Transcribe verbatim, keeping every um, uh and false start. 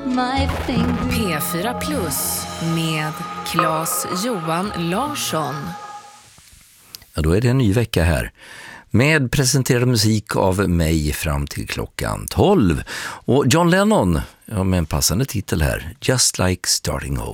my finger. P fyra Plus med Claes Johan Larsson. Ja, då är det en ny vecka här. Med presenterad musik av mig fram till klockan tolv. Och John Lennon, ja, med en passande titel här, Just Like Starting Over.